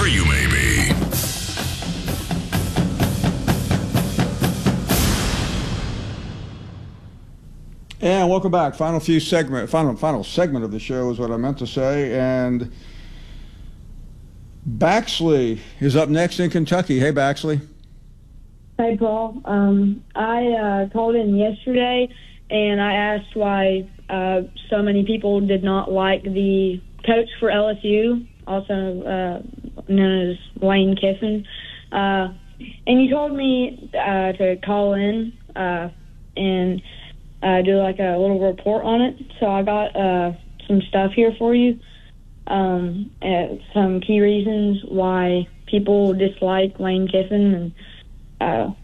wherever you may be. And welcome back. Final segment of the show is what I meant to say. And Baxley is up next in Kentucky. Hey, Baxley. Hey, Paul. I called in yesterday, and I asked why so many people did not like the coach for LSU, also known as Lane Kiffin. And you told me to call in and do like a little report on it. So I got some stuff here for you, some key reasons why people dislike Lane Kiffin. And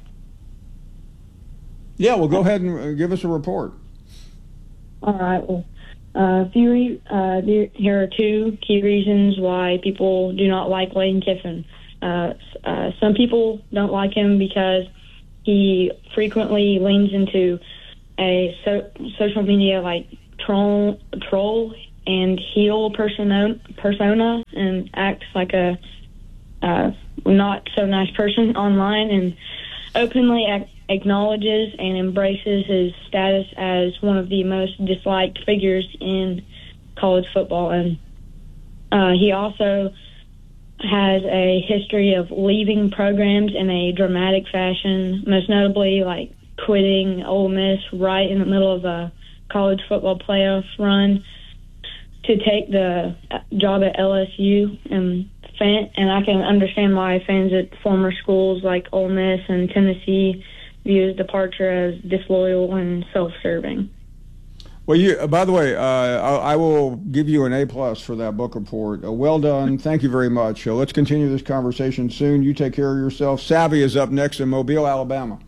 yeah, well, go ahead and give us a report. All right. Well, here are two key reasons why people do not like Lane Kiffin. Some people don't like him because he frequently leans into a social media like troll and heel persona and acts like a not so nice person online, and openly acknowledges and embraces his status as one of the most disliked figures in college football. And he also has a history of leaving programs in a dramatic fashion, most notably like quitting Ole Miss right in the middle of a college football playoff run to take the job at LSU. And I can understand why fans at former schools like Ole Miss and Tennessee view his departure as disloyal and self-serving. Well, by the way, I will give you an A+ for that book report. Well done. Thank you very much. Let's continue this conversation soon. You take care of yourself. Savvy is up next in Mobile, Alabama.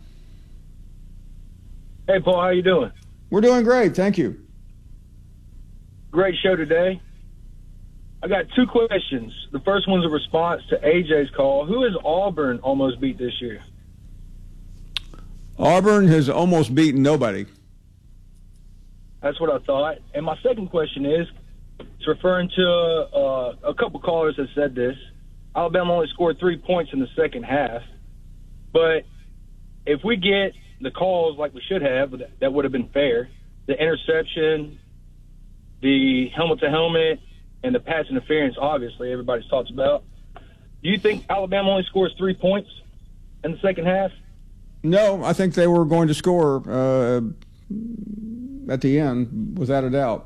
Hey, Paul, how you doing? We're doing great. Thank you. Great show today. I got two questions. The first one's a response to AJ's call. Who has Auburn almost beat this year? Auburn has almost beaten nobody. That's what I thought. And my second question is, it's referring to a couple callers that said this. Alabama only scored 3 points in the second half. But if we get the calls like we should have, that would have been fair. The interception, the helmet-to-helmet, and the pass interference, obviously, everybody's talks about. Do you think Alabama only scores 3 points in the second half? No, I think they were going to score at the end, without a doubt.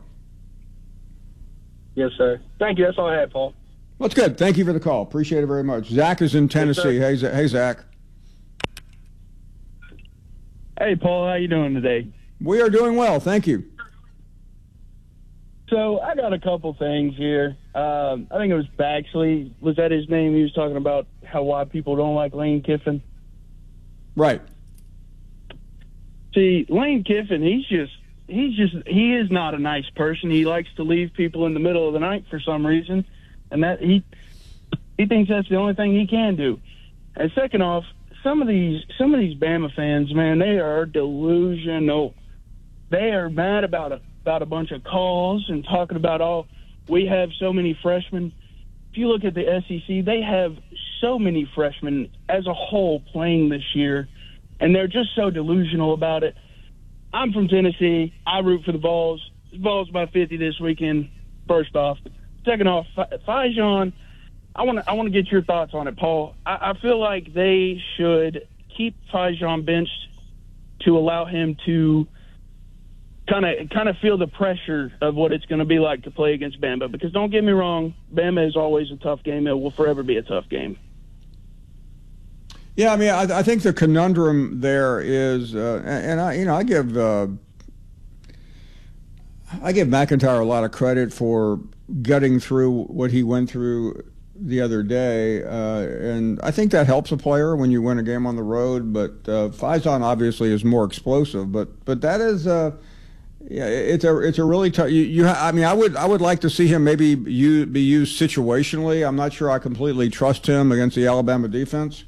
Yes, sir. Thank you. That's all I had, Paul. Well, that's good. Thank you for the call. Appreciate it very much. Zach is in Tennessee. Yes, hey, Zach. Hey, Paul. How you doing today? We are doing well. Thank you. So I got a couple things here. I think it was Baxley. Was that his name? He was talking about why people don't like Lane Kiffin. Right. See, Lane Kiffin, he is not a nice person. He likes to leave people in the middle of the night for some reason, and that he thinks that's the only thing he can do. And second off, some of these Bama fans, man, they are delusional. They are mad about a bunch of calls and talking about, we have so many freshmen. If you look at the SEC, they have so many freshmen as a whole playing this year, and they're just so delusional about it. I'm from Tennessee. I root for the Vols. The Vols by 50 this weekend, first off. Second off, Faison, I want to get your thoughts on it, Paul. I feel like they should keep Faison benched to allow him to kind of feel the pressure of what it's going to be like to play against Bama. Because don't get me wrong, Bama is always a tough game. It will forever be a tough game. Yeah, I mean, I think the conundrum there is, and I give McIntyre a lot of credit for gutting through what he went through the other day, and I think that helps a player when you win a game on the road. But Faison obviously is more explosive, but that is, it's a really tough. I mean, I would like to see him maybe be used situationally. I'm not sure I completely trust him against the Alabama defense.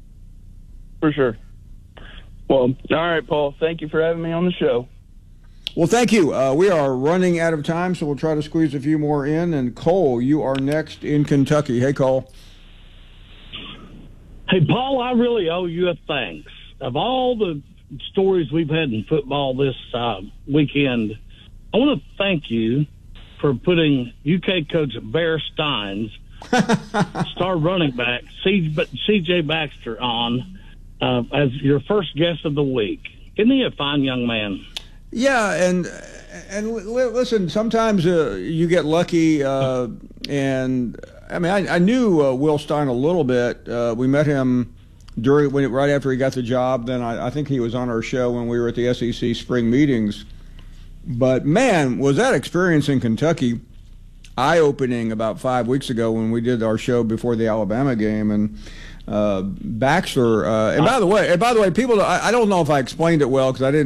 For sure. Well, all right, Paul. Thank you for having me on the show. Well, thank you. We are running out of time, so we'll try to squeeze a few more in. And Cole, you are next in Kentucky. Hey, Cole. Hey, Paul, I really owe you a thanks. Of all the stories we've had in football this weekend, I want to thank you for putting UK coach Bear Steins, star running back, C.J. Baxter, on as your first guest of the week. Isn't he a fine young man? Yeah, and listen, sometimes you get lucky, and I mean, I knew Will Stein a little bit. We met him right after he got the job. Then I think he was on our show when we were at the SEC spring meetings. But man, was that experience in Kentucky eye-opening about 5 weeks ago when we did our show before the Alabama game. And Baxter, and by the way, people, I don't know if I explained it well because I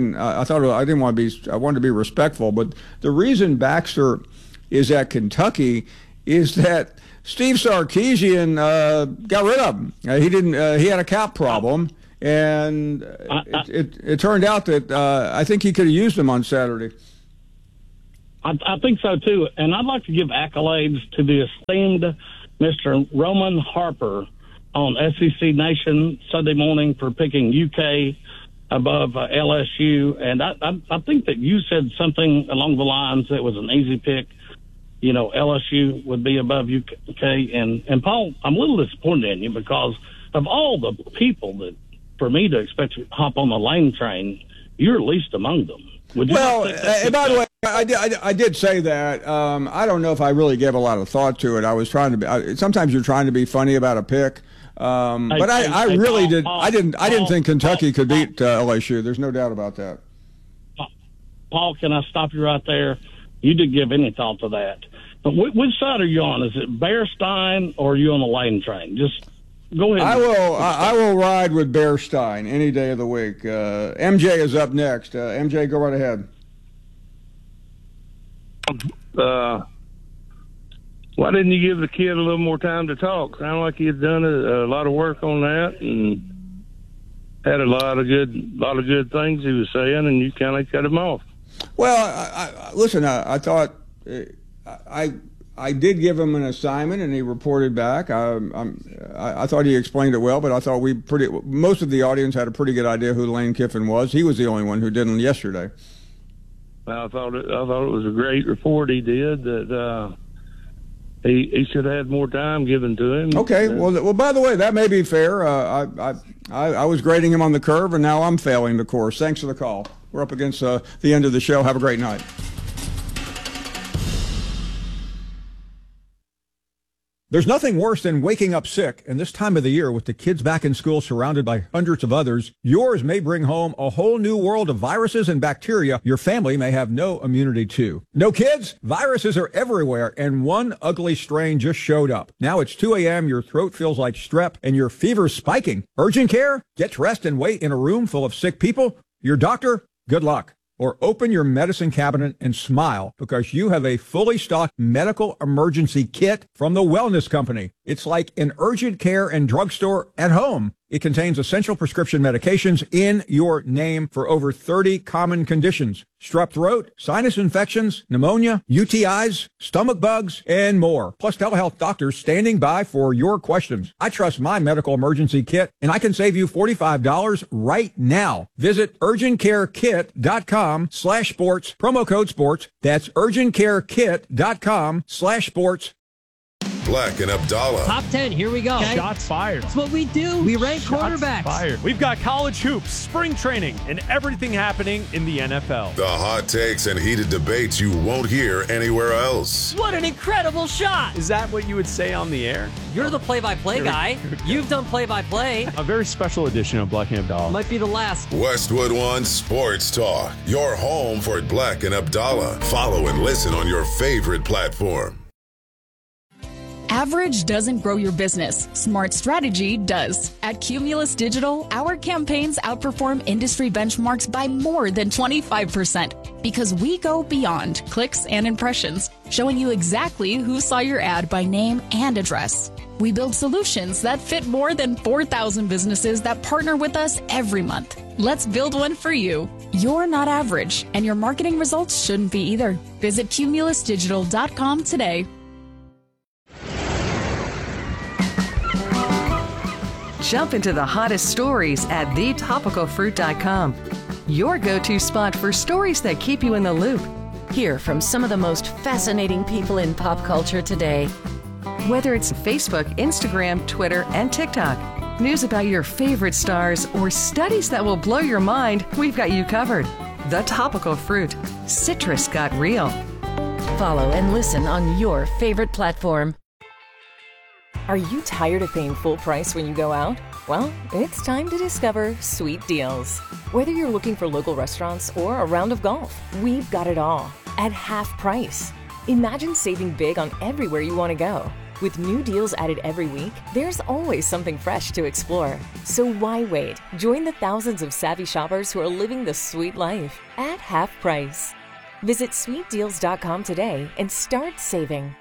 wanted to be respectful, but the reason Baxter is at Kentucky is that Steve Sarkisian got rid of him. He had a cap problem, and it turned out that I think he could have used him on Saturday. I think so too, and I'd like to give accolades to the esteemed Mr. Roman Harper on SEC Nation Sunday morning for picking UK above LSU, and I think that you said something along the lines that was an easy pick. You know, LSU would be above UK, and Paul, I'm a little disappointed in you because of all the people that, for me to expect to hop on the Lane train, you're least among them. Well, and by the way, I did say that. I don't know if I really gave a lot of thought to it. I was trying to be. Sometimes you're trying to be funny about a pick, but I really did. I didn't think Kentucky could beat LSU. There's no doubt about that. Paul, can I stop you right there? You didn't give any thought to that. But which side are you on? Is it Bear Stein or are you on the Lane train? Just go ahead. I will ride with Bear Stein any day of the week. MJ is up next. MJ, go right ahead. Why didn't you give the kid a little more time to talk? Sounded like he had done a lot of work on that and had a lot of good things he was saying, and you kind of cut him off. Well, listen, I thought I did give him an assignment, and he reported back. I thought he explained it well, but I thought most of the audience had a pretty good idea who Lane Kiffin was. He was the only one who didn't yesterday. Well, I thought it was a great report he did. That he should have had more time given to him. Okay. Well, by the way, that may be fair. I was grading him on the curve, and now I'm failing the course. Thanks for the call. We're up against the end of the show. Have a great night. There's nothing worse than waking up sick, and this time of the year with the kids back in school surrounded by hundreds of others, yours may bring home a whole new world of viruses and bacteria your family may have no immunity to. No kids? Viruses are everywhere, and one ugly strain just showed up. Now it's 2 a.m., your throat feels like strep, and your fever's spiking. Urgent care? Get dressed and wait in a room full of sick people? Your doctor? Good luck. Or open your medicine cabinet and smile because you have a fully stocked medical emergency kit from the Wellness Company. It's like an urgent care and drugstore at home. It contains essential prescription medications in your name for over 30 common conditions. Strep throat, sinus infections, pneumonia, UTIs, stomach bugs, and more. Plus telehealth doctors standing by for your questions. I trust my medical emergency kit, and I can save you $45 right now. Visit urgentcarekit.com/sports, promo code sports. That's urgentcarekit.com/sports. Black and Abdallah. Top 10, here we go. Okay. Shots fired. That's what we do. We rank quarterbacks. Fired. We've got college hoops, spring training, and everything happening in the NFL. The hot takes and heated debates you won't hear anywhere else. What an incredible shot. Is that what you would say on the air? You're the play-by-play guy. You've done play-by-play. A very special edition of Black and Abdallah. Might be the last. Westwood One Sports Talk. Your home for Black and Abdallah. Follow and listen on your favorite platform. Average doesn't grow your business. Smart strategy does. At Cumulus Digital, our campaigns outperform industry benchmarks by more than 25% because we go beyond clicks and impressions, showing you exactly who saw your ad by name and address. We build solutions that fit more than 4,000 businesses that partner with us every month. Let's build one for you. You're not average, and your marketing results shouldn't be either. Visit cumulusdigital.com today. Jump into the hottest stories at thetopicalfruit.com. Your go-to spot for stories that keep you in the loop. Hear from some of the most fascinating people in pop culture today. Whether it's Facebook, Instagram, Twitter, and TikTok, news about your favorite stars, or studies that will blow your mind, we've got you covered. The Topical Fruit. Citrus got real. Follow and listen on your favorite platform. Are you tired of paying full price when you go out? Well, it's time to discover Sweet Deals. Whether you're looking for local restaurants or a round of golf, we've got it all at half price. Imagine saving big on everywhere you want to go. With new deals added every week, there's always something fresh to explore. So why wait? Join the thousands of savvy shoppers who are living the sweet life at half price. Visit sweetdeals.com today and start saving.